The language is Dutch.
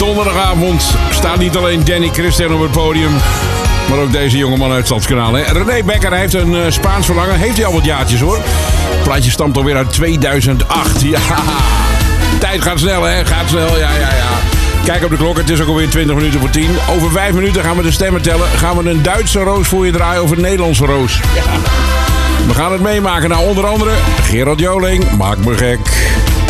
Donderdagavond staat niet alleen Danny Christian op het podium, maar ook deze jongeman uit Stadskanaal. René Bekker heeft een Spaans verlangen. Heeft hij al wat jaartjes hoor. Het plaatje stamt alweer uit 2008. Ja, tijd gaat snel hè, gaat snel. Ja. Kijk op de klok, het is ook alweer 20 minuten voor 10. Over 5 minuten gaan we de stemmen tellen. Gaan we een Duitse roos voor je draaien of een Nederlandse roos. Ja. We gaan het meemaken. Nou, onder andere Gerard Joling, Maak me gek.